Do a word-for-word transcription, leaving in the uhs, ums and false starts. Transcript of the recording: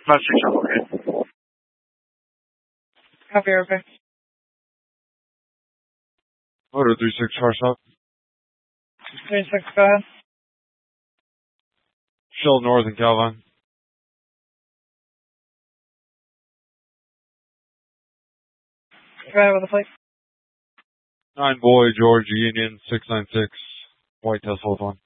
Five six seven, okay. Copy, okay. Motor three six, car stop. three six, go ahead. Shell North and Calvine. Go ahead with the plate. Nine Boy, George, Union, six nine six, White Tesla one.